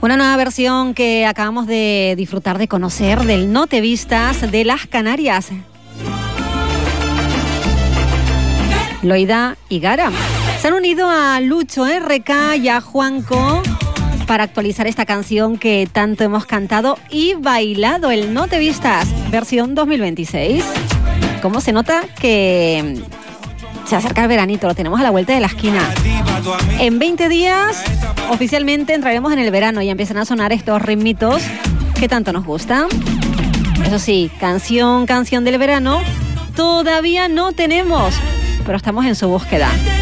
Una nueva versión que acabamos de disfrutar, de conocer, del No Te Vistas de las Canarias. Loida y Gara se han unido a Lucho RK y a Juanco para actualizar esta canción que tanto hemos cantado y bailado, el No Te Vistas, versión 2026. ¿Cómo se nota que se acerca el veranito? Lo tenemos a la vuelta de la esquina. En 20 días oficialmente entraremos en el verano y empiezan a sonar estos ritmitos que tanto nos gustan. Eso sí, canción del verano todavía no tenemos, pero estamos en su búsqueda.